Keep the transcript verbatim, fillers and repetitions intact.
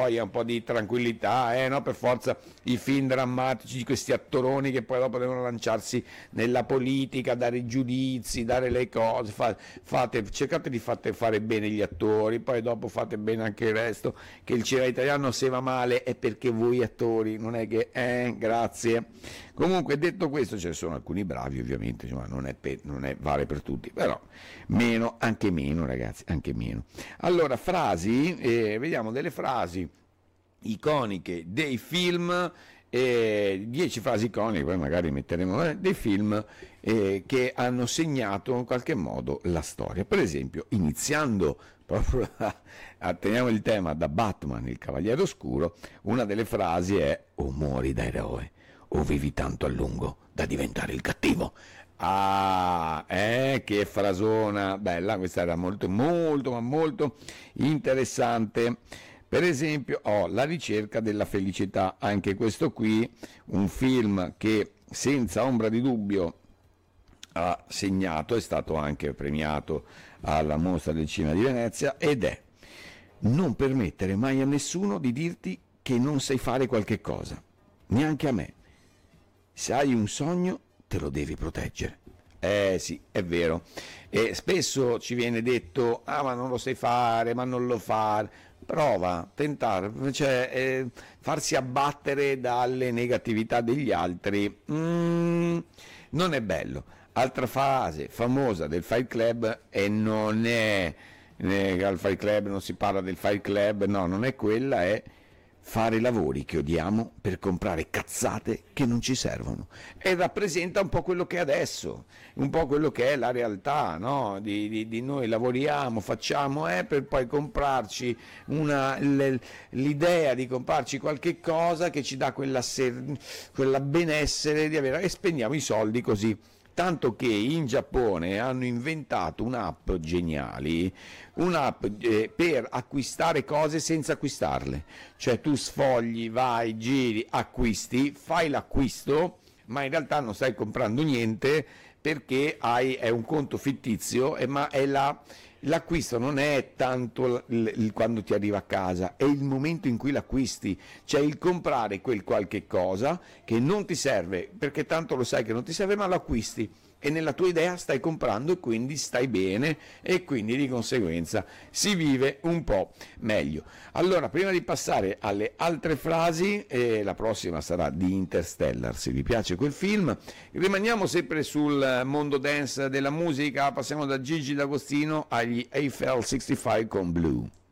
gioia, un po' di tranquillità, eh, no? Per forza i film drammatici di questi attoroni che poi dopo devono lanciarsi nella politica, dare giudizi, dare le cose, fa, fate, cercate di fate fare bene gli attori, poi dopo fate bene anche il resto, che il cinema italiano se va male è perché voi attori, non è che, eh, grazie. Comunque detto questo, ce ne sono alcuni bravi ovviamente, insomma, non è, pe- non è vale per tutti, però meno, anche meno ragazzi, anche meno. Allora, frasi, eh, vediamo delle frasi iconiche dei film, eh, dieci frasi iconiche, poi magari metteremo eh, dei film eh, che hanno segnato in qualche modo la storia. Per esempio, iniziando proprio a, a teniamo il tema da Batman, il Cavaliere Oscuro, una delle frasi è o muori da eroe o vivi tanto a lungo da diventare il cattivo. Ah, eh, che frasona bella, questa era molto molto ma molto interessante. Per esempio, oh, La ricerca della felicità, anche questo qui, un film che senza ombra di dubbio ha segnato, è stato anche premiato alla Mostra del Cinema di Venezia, ed è: non permettere mai a nessuno di dirti che non sai fare qualche cosa, neanche a me. Se hai un sogno, te lo devi proteggere. Eh sì, è vero. E spesso ci viene detto, ah ma non lo sai fare, ma non lo fare. Prova, tentare, cioè eh, farsi abbattere dalle negatività degli altri, mm, non è bello. Altra frase famosa del Fight Club, e non è, eh, al Fight Club non si parla del Fight Club, no, non è quella, è fare lavori che odiamo per comprare cazzate che non ci servono, e rappresenta un po' quello che è adesso, un po' quello che è la realtà, no? di, di, di noi lavoriamo, facciamo eh, per poi comprarci una, le, l'idea di comprarci qualche cosa che ci dà quella, ser, quella benessere di avere, e spendiamo i soldi così. Tanto che in Giappone hanno inventato un'app geniali, un'app eh, per acquistare cose senza acquistarle. Cioè tu sfogli, vai, giri, acquisti, fai l'acquisto, ma in realtà non stai comprando niente perché hai, è un conto fittizio, eh, ma è la, l'acquisto non è tanto il, il, quando ti arriva a casa, è il momento in cui l'acquisti, cioè il comprare quel qualche cosa che non ti serve, perché tanto lo sai che non ti serve, ma lo acquisti e nella tua idea stai comprando e quindi stai bene e quindi di conseguenza si vive un po' meglio. Allora, prima di passare alle altre frasi, eh, la prossima sarà di Interstellar, se vi piace quel film, rimaniamo sempre sul mondo dance della musica, passiamo da Gigi D'Agostino agli Eiffel sessantacinque con Blue.